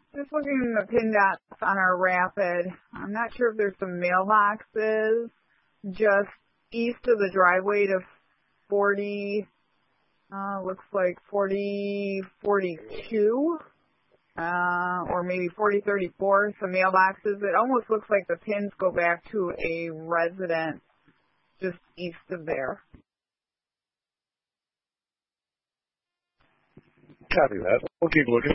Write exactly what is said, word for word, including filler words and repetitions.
Just looking at the pin dots on our rapid. I'm not sure if there's some mailboxes just east of the driveway to forty, uh, looks like forty forty-two, uh, or maybe forty thirty-four, some mailboxes. It almost looks like the pins go back to a residence just east of there. Copy that. We'll keep looking.